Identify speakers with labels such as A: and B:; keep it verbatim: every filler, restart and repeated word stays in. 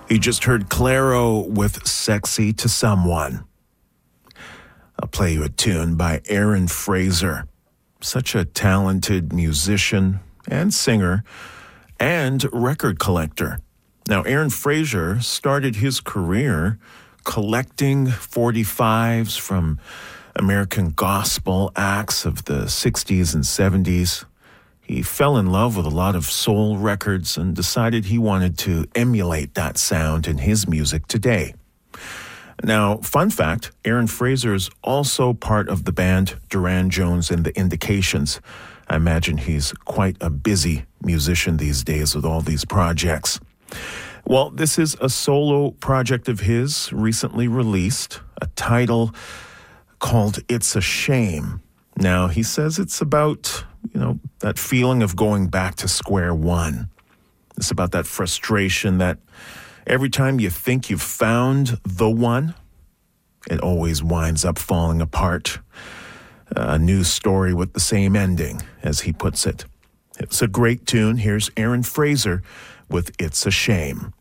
A: You just heard Clairo with Sexy to Someone. I'll play you a tune by Aaron Fraser, such a talented musician and singer and record collector. Now, Aaron Fraser started his career collecting forty-fives from American gospel acts of the sixties and seventies. He fell in love with a lot of soul records and decided he wanted to emulate that sound in his music today. Now, fun fact, Aaron Fraser is also part of the band Duran Jones and the Indications. I imagine he's quite a busy musician these days with all these projects. Well, this is a solo project of his, recently released, a title called It's a Shame. Now, he says it's about, you know, that feeling of going back to square one. It's about that frustration that every time you think you've found the one, it always winds up falling apart. A new story with the same ending, as he puts it. It's a great tune. Here's Aaron Fraser with It's a Shame.